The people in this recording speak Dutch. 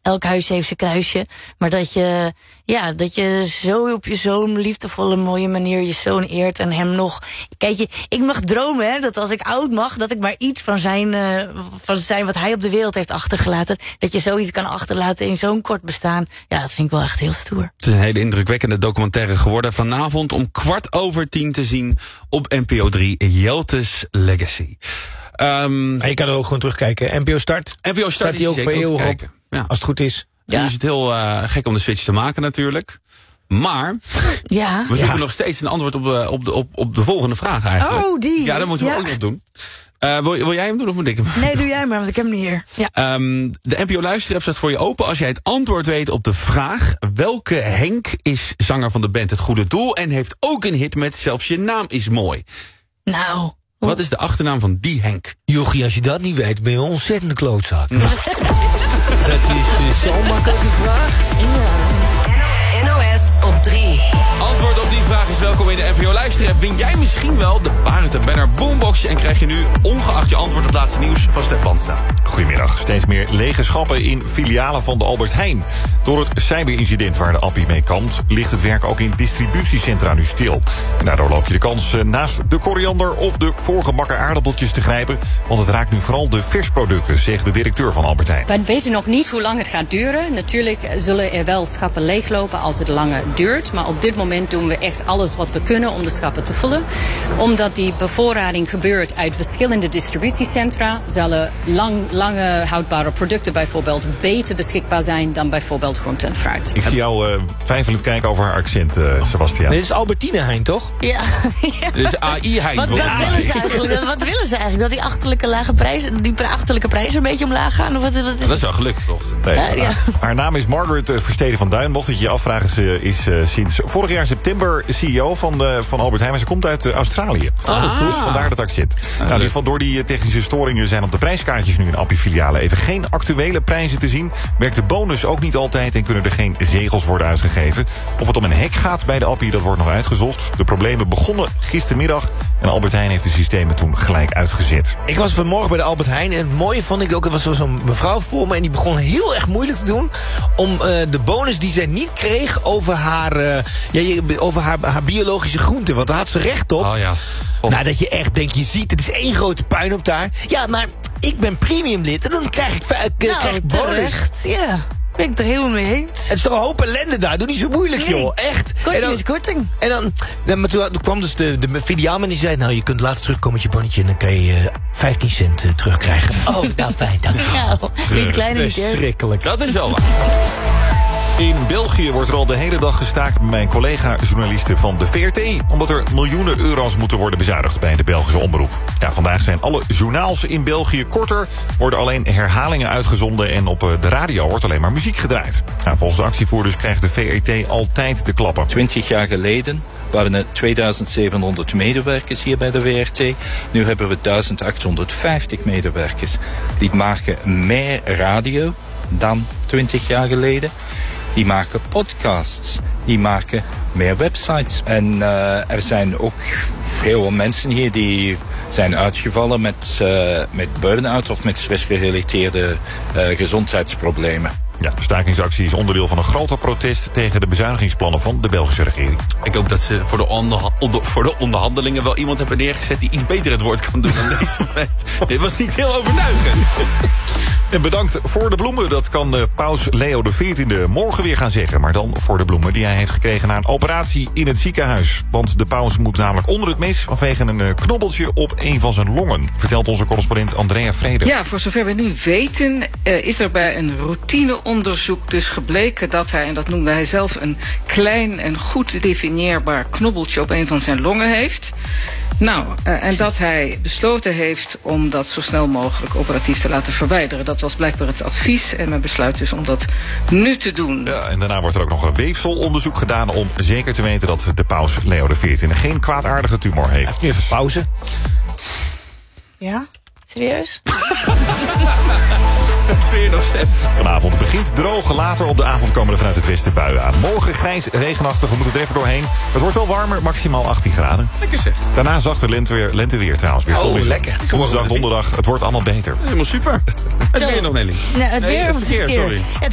elk huis heeft zijn kruisje. Maar dat je zo op je zo'n liefdevolle, mooie manier je zoon eert en hem nog... Kijk, ik mag dromen, hè, dat als ik oud mag, dat ik maar iets van zijn wat hij op de wereld heeft achtergelaten, dat je zoiets kan achterlaten in zo'n kort bestaan. Ja, dat vind ik wel echt heel stoer. Het is een hele indrukwekkende documentaire geworden. Vanavond om 10:15 te zien op NPO 3, Jelte's Legacy. Maar je kan er ook gewoon terugkijken. NPO Start. NPO Start staat die ook voor eeuwig op, ja. Als het goed is. Ja. Nu is het heel gek om de switch te maken natuurlijk. Maar we zoeken nog steeds een antwoord op de volgende vraag eigenlijk. Oh, die. Ja, dat moeten we ook nog doen. Wil jij hem doen of moet ik hem? Nee, doe jij maar, want ik heb hem niet hier. Ja. De NPO Luisterapp staat voor je open als jij het antwoord weet op de vraag: welke Henk is zanger van de band Het Goede Doel en heeft ook een hit met Zelfs je naam is mooi? Nou. Wat is de achternaam van die Henk? Jochie, als je dat niet weet, ben je een ontzettende klootzak. Dat is zo'n makkelijke vraag. NOS op 3. Antwoord op die vraag is welkom in de NPO Luisterapp. Win jij misschien wel de Barend en Benner Boombox en krijg je nu, ongeacht je antwoord, het laatste nieuws van Stef Bandstra. Goedemiddag. Steeds meer lege schappen in filialen van de Albert Heijn. Door het cyberincident waar de appie mee kampt, ligt het werk ook in distributiecentra nu stil. En daardoor loop je de kans naast de koriander of de voorgebakken aardappeltjes te grijpen. Want het raakt nu vooral de versproducten, zegt de directeur van Albert Heijn. Wij weten nog niet hoe lang het gaat duren. Natuurlijk zullen er wel schappen leeglopen als het langer duurt. Maar op dit moment doen we echt alles wat we kunnen om de schappen te vullen. Omdat die bevoorrading gebeurt uit verschillende distributiecentra, zullen lange houdbare producten bijvoorbeeld beter beschikbaar zijn dan bijvoorbeeld groente en fruit. Ik zie jou twijfelend kijken over haar accent, Sebastiaan. Dit is Albertine Heijn, toch? Ja. Dit is AI Heijn. Wat willen ze eigenlijk? Dat die die achterlijke prijzen een beetje omlaag gaan? Of wat is dat? Dat is wel gelukt, toch? Nee, haar naam is Margaret Versteden van Duin. Mocht het je afvragen, ze is sinds vorig jaar september CEO van Albert Heijn. Maar ze komt uit Australië. Dus vandaar dat accent. Nou, in ieder geval door die technische storingen zijn op de prijskaartjes nu in Appie-filialen even geen actuele prijzen te zien. Werkt de bonus ook niet altijd en kunnen er geen zegels worden uitgegeven. Of het om een hek gaat bij de Appie, dat wordt nog uitgezocht. De problemen begonnen gistermiddag en Albert Heijn heeft de systemen toen gelijk uitgezet. Ik was vanmorgen bij de Albert Heijn en het mooie vond ik ook, er was zo'n mevrouw voor me en die begon heel erg moeilijk te doen om de bonus die zij niet kreeg over haar biologische groenten. Want daar had ze recht op. Oh ja. Nou, dat je echt denkt, je ziet, het is één grote puinhoop daar. Ja, maar ik ben premiumlid en dan krijg ik bonus. Terecht, ja. Ben ik het er helemaal mee eens. Het is toch een hoop ellende daar. Doe niet zo moeilijk, joh. Echt. Korting is korting. En dan maar toen kwam dus de filiaalman die zei, nou, je kunt later terugkomen met je bonnetje en dan kan je 15 cent terugkrijgen. Oh, nou fijn, dank je. Ja, niet klein niet verschrikkelijk. Dat is wel waar. In België wordt er al de hele dag gestaakt bij mijn collega-journalisten van de VRT. Omdat er miljoenen euro's moeten worden bezuinigd bij de Belgische omroep. Ja, vandaag zijn alle journaals in België korter. Worden alleen herhalingen uitgezonden en op de radio wordt alleen maar muziek gedraaid. Nou, volgens de actievoerders krijgt de VRT altijd de klappen. 20 jaar geleden waren er 2700 medewerkers hier bij de VRT. Nu hebben we 1850 medewerkers. Die maken meer radio dan 20 jaar geleden. Die maken podcasts. Die maken meer websites. En er zijn ook heel veel mensen hier die zijn uitgevallen met burn-out of met stressgerelateerde gezondheidsproblemen. Ja, de stakingsactie is onderdeel van een groter protest tegen de bezuinigingsplannen van de Belgische regering. Ik hoop dat ze voor de onderhandelingen wel iemand hebben neergezet die iets beter het woord kan doen dan deze moment. Dit was niet heel overtuigend. En bedankt voor de bloemen. Dat kan paus Leo XIV morgen weer gaan zeggen. Maar dan voor de bloemen die hij heeft gekregen na een operatie in het ziekenhuis. Want de paus moet namelijk onder het mis vanwege een knobbeltje op een van zijn longen. Vertelt onze correspondent Andrea Vrede. Ja, voor zover we nu weten is er bij een routineonderzoek dus gebleken dat hij, en dat noemde hij zelf, een klein en goed definieerbaar knobbeltje op een van zijn longen heeft. Nou, en dat hij besloten heeft om dat zo snel mogelijk operatief te laten verwijderen. Dat was blijkbaar het advies en men besluit dus om dat nu te doen. Ja, en daarna wordt er ook nog een weefselonderzoek gedaan om zeker te weten dat de paus Leo XIV geen kwaadaardige tumor heeft. Even pauze. Ja? Serieus? Weer nog stem. Vanavond begint droog, later op de avond komen er vanuit het westen buien aan. Morgen grijs, regenachtig, we moeten er even doorheen. Het wordt wel warmer, maximaal 18 graden. Lekker zeg. Daarna zachter lenteweer trouwens. Weer Oh, lekker. Woensdag, donderdag, het wordt allemaal beter. Helemaal super. Het weer nog, Nelly. Nee, het weer of het verkeer, verkeer? sorry.